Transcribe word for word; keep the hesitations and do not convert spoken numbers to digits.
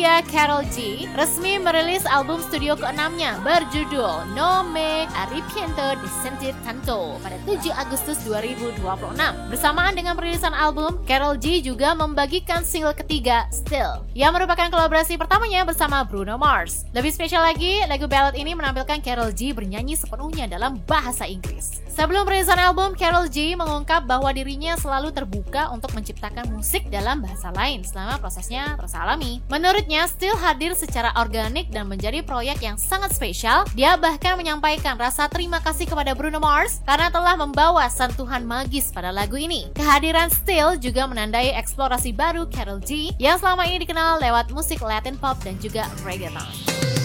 Italia Karol G resmi merilis album studio keenamnya berjudul No Me Arrepiento de Sentir Tanto pada tujuh Agustus dua ribu dua puluh enam. Bersamaan dengan perilisan album, Karol G juga membagikan single ketiga Still yang merupakan kolaborasi pertamanya bersama Bruno Mars. Lebih spesial lagi, lagu ballad ini menampilkan Karol G bernyanyi sepenuhnya dalam bahasa Inggris. Sebelum perilisan album, Karol G mengungkap bahwa dirinya selalu terbuka untuk menciptakan musik dalam bahasa lain selama prosesnya terasa alami. Menurutnya, Still hadir secara organik dan menjadi proyek yang sangat spesial. Dia bahkan menyampaikan rasa terima kasih kepada Bruno Mars karena telah membawa sentuhan magis pada lagu ini. Kehadiran Still juga menandai eksplorasi baru Karol G yang selama ini dikenal lewat musik Latin pop dan juga reggaeton.